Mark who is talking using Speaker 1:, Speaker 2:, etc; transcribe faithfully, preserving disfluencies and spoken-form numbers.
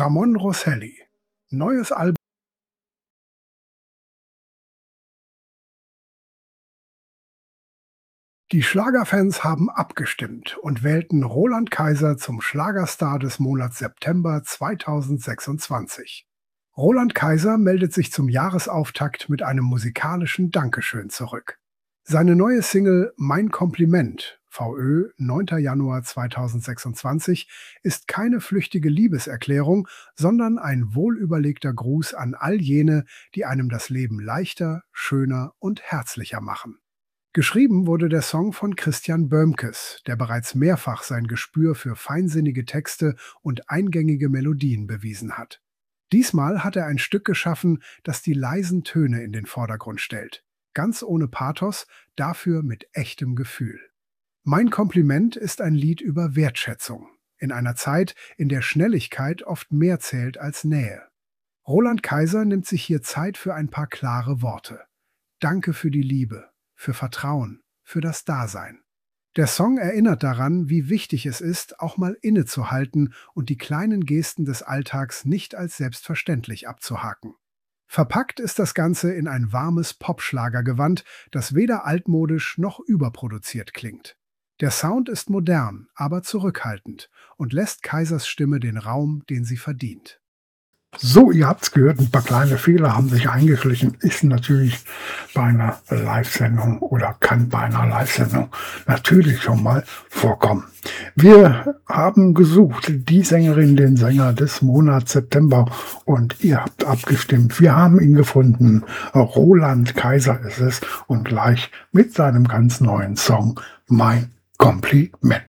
Speaker 1: Ramon Rosselli. Neues Album. Die Schlagerfans haben abgestimmt und wählten Roland Kaiser zum Schlagerstar des Monats September zweitausendsechsundzwanzig. Roland Kaiser meldet sich zum Jahresauftakt mit einem musikalischen Dankeschön zurück. Seine neue Single Mein Kompliment, VÖ, neunter Januar zweitausendsechsundzwanzig, ist keine flüchtige Liebeserklärung, sondern ein wohlüberlegter Gruß an all jene, die einem das Leben leichter, schöner und herzlicher machen. Geschrieben wurde der Song von Christian Böhmkes, der bereits mehrfach sein Gespür für feinsinnige Texte und eingängige Melodien bewiesen hat. Diesmal hat er ein Stück geschaffen, das die leisen Töne in den Vordergrund stellt. Ganz ohne Pathos, dafür mit echtem Gefühl. Mein Kompliment ist ein Lied über Wertschätzung, in einer Zeit, in der Schnelligkeit oft mehr zählt als Nähe. Roland Kaiser nimmt sich hier Zeit für ein paar klare Worte. Danke für die Liebe, für Vertrauen, für das Dasein. Der Song erinnert daran, wie wichtig es ist, auch mal innezuhalten und die kleinen Gesten des Alltags nicht als selbstverständlich abzuhaken. Verpackt ist das Ganze in ein warmes Popschlagergewand, das weder altmodisch noch überproduziert klingt. Der Sound ist modern, aber zurückhaltend und lässt Kaisers Stimme den Raum, den sie verdient.
Speaker 2: So, ihr habt's gehört, ein paar kleine Fehler haben sich eingeschlichen. Ist natürlich bei einer Live-Sendung oder kann bei einer Live-Sendung natürlich schon mal vorkommen. Wir haben gesucht, die Sängerin, den Sänger des Monats September, und ihr habt abgestimmt. Wir haben ihn gefunden. Roland Kaiser ist es und gleich mit seinem ganz neuen Song Mein Kompliment.